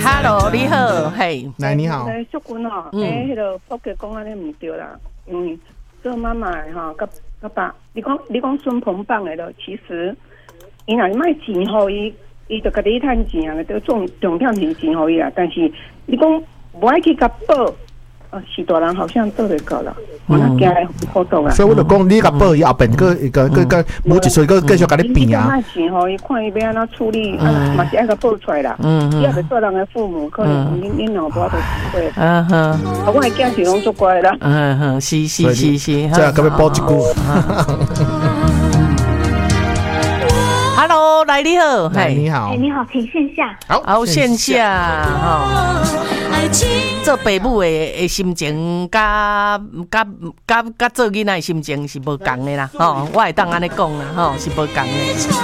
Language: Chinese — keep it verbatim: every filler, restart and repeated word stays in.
，Hello， 你好，嘿， 来你好， 淑君哦，诶，迄个福建讲安尼唔对啦，因为做妈妈的吼，甲甲爸，你讲你讲孙鹏棒的咯，其实伊若卖钱互伊，伊就家己趁钱啊，都重重点是钱互伊啦，但是你讲无爱去甲报。哦，是大人好像做得到了，我那惊来好多啊。 所以我就讲，你甲报伊后边个个个个每一岁个继续甲你变啊。 卖钱吼，伊看伊要安怎处理，啊嘛是爱甲报出来啦。嗯嗯。伊也是做人的父母，可能恁恁老婆都体会。嗯哼。啊，我的囝是拢做乖啦。 嗯哼，是是是是。 这样可要报一句。 Hello， 来你好， 来你好， 哎你好，请线下。 好， 好线下哈。做爸母的的心情，甲甲甲甲做囡仔的心情是无共的啦，吼，我会当安尼讲啦，吼，是无共的。